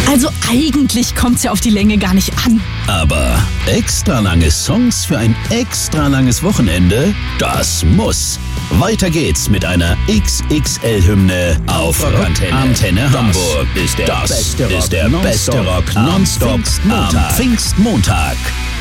Also eigentlich kommt's ja auf die Länge gar nicht an. Aber extra lange Songs für ein extra langes Wochenende? Das muss. Weiter geht's mit einer XXL-Hymne auf Antenne Hamburg. Das ist der beste Rock nonstop am Pfingstmontag.